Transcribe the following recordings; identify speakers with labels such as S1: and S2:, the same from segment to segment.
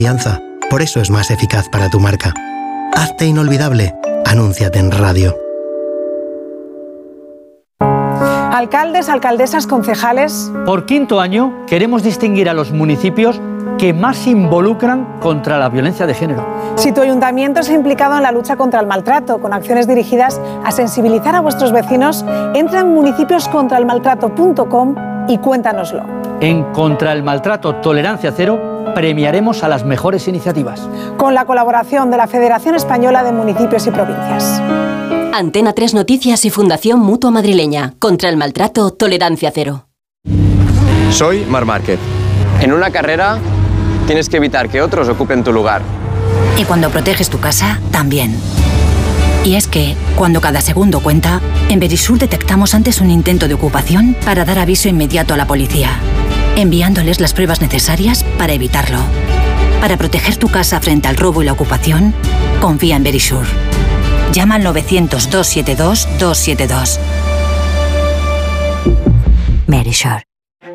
S1: confianza. Por eso es más eficaz para tu marca. Hazte inolvidable. Anúnciate en radio.
S2: Alcaldes, alcaldesas, concejales.
S3: Por quinto año queremos distinguir a los municipios que más se involucran contra la violencia de género.
S2: Si tu ayuntamiento se ha implicado en la lucha contra el maltrato, con acciones dirigidas a sensibilizar a vuestros vecinos, entra en municipioscontraelmaltrato.com y cuéntanoslo.
S3: En Contra el Maltrato Tolerancia Cero premiaremos a las mejores iniciativas.
S2: Con la colaboración de la Federación Española de Municipios y Provincias.
S4: Antena 3 Noticias y Fundación Mutua Madrileña. Contra el Maltrato Tolerancia Cero.
S5: Soy Marc Márquez. En una carrera tienes que evitar que otros ocupen tu lugar.
S6: Y cuando proteges tu casa, también. Y es que, cuando cada segundo cuenta, en Verisur detectamos antes un intento de ocupación para dar aviso inmediato a la policía, enviándoles las pruebas necesarias para evitarlo. Para proteger tu casa frente al robo y la ocupación, confía en Verisur. Llama al 900-272-272. Verisur.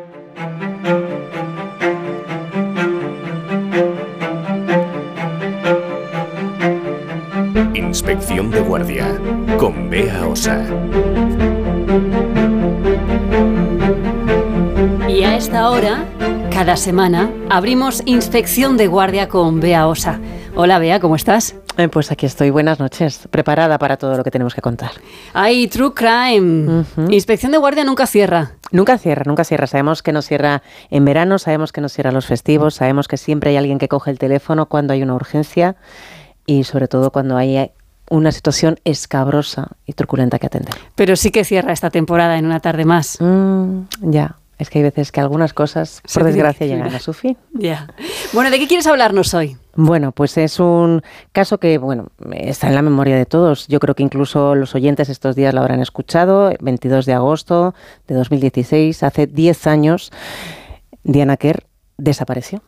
S7: Inspección de Guardia con Bea Osa.
S8: Y a esta hora, cada semana, abrimos Inspección de Guardia con Bea Osa. Hola Bea, ¿cómo estás?
S9: Pues aquí estoy, buenas noches, preparada para todo lo que tenemos que contar.
S8: ¡Ay, True Crime! Inspección de Guardia nunca cierra.
S9: Nunca cierra. Sabemos que no cierra en verano, sabemos que no cierra los festivos, sabemos que siempre hay alguien que coge el teléfono cuando hay una urgencia y sobre todo cuando hay una situación escabrosa y truculenta que atender.
S8: Pero sí que cierra esta temporada en una tarde más.
S9: Ya, es que hay veces que algunas cosas, por desgracia, llegan a su fin.
S8: Ya. Bueno, ¿de qué quieres hablarnos hoy?
S9: Bueno, pues es un caso que, está en la memoria de todos. Yo creo que incluso los oyentes estos días lo habrán escuchado. 22 de agosto de 2016, hace 10 años, Diana Quer desapareció.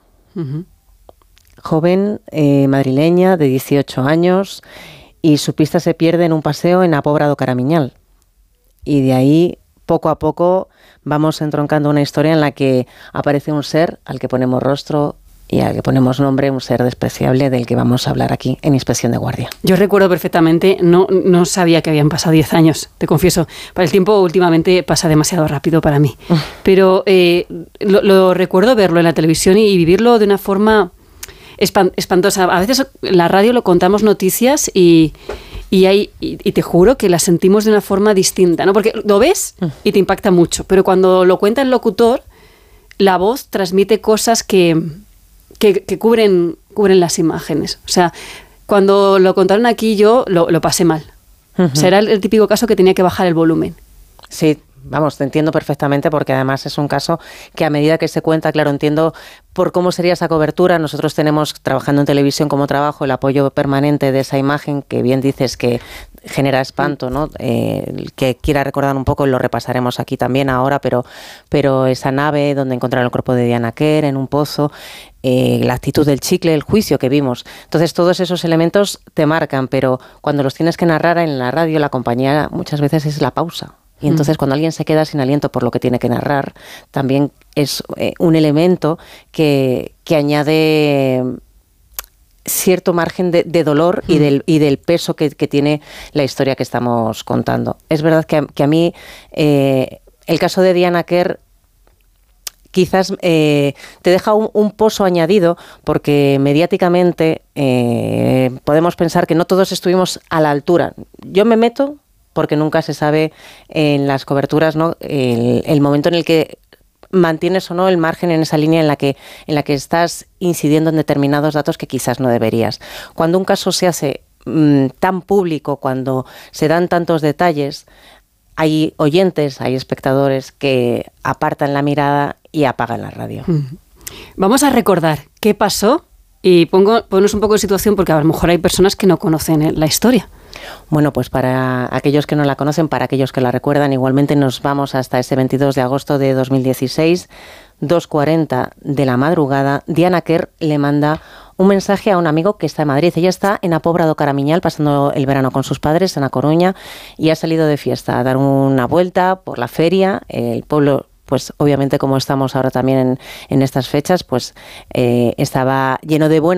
S9: Joven madrileña de 18 años y su pista se pierde en un paseo en Apobra do Caramiñal. Y de ahí, poco a poco, vamos entroncando una historia en la que aparece un ser al que ponemos rostro y al que ponemos nombre, un ser despreciable del que vamos a hablar aquí en Inspección de Guardia.
S8: Yo recuerdo perfectamente, no sabía que habían pasado 10 años, te confieso. Para el tiempo últimamente pasa demasiado rápido para mí. Pero lo recuerdo verlo en la televisión y vivirlo de una forma espantosa. A veces en la radio lo contamos noticias y te juro que las sentimos de una forma distinta, ¿no? Porque lo ves y te impacta mucho, pero cuando lo cuenta el locutor, la voz transmite cosas que cubren las imágenes. O sea, cuando lo contaron aquí yo lo pasé mal. O sea, era el típico caso que tenía que bajar el volumen.
S9: Sí. Vamos, te entiendo perfectamente porque además es un caso que a medida que se cuenta, claro, entiendo por cómo sería esa cobertura. Nosotros tenemos, trabajando en televisión como trabajo, el apoyo permanente de esa imagen que bien dices que genera espanto, ¿no? Que quiera recordar un poco, lo repasaremos aquí también ahora, pero esa nave donde encontraron el cuerpo de Diana Quer en un pozo, la actitud del chicle, el juicio que vimos. Entonces todos esos elementos te marcan, pero cuando los tienes que narrar en la radio, la compañía muchas veces es la pausa. Y entonces cuando alguien se queda sin aliento por lo que tiene que narrar, también es un elemento que añade cierto margen de dolor y del peso que tiene la historia que estamos contando. Es verdad que a mí el caso de Diana Quer quizás te deja un pozo añadido porque mediáticamente podemos pensar que no todos estuvimos a la altura. Yo me meto porque nunca se sabe en las coberturas, ¿no? El momento en el que mantienes o no el margen en esa línea en la que estás incidiendo en determinados datos que quizás no deberías. Cuando un caso se hace tan público, cuando se dan tantos detalles, hay oyentes, hay espectadores que apartan la mirada y apagan la radio.
S8: Vamos a recordar qué pasó y ponos un poco de situación porque a lo mejor hay personas que no conocen la historia.
S9: Bueno, pues para aquellos que no la conocen, para aquellos que la recuerdan, igualmente nos vamos hasta ese 22 de agosto de 2016, 2:40 de la madrugada. Diana Quer le manda un mensaje a un amigo que está en Madrid. Ella está en Apobra do Caramiñal pasando el verano con sus padres en A Coruña y ha salido de fiesta a dar una vuelta por la feria. El pueblo pues obviamente como estamos ahora también en estas fechas, pues estaba lleno de buena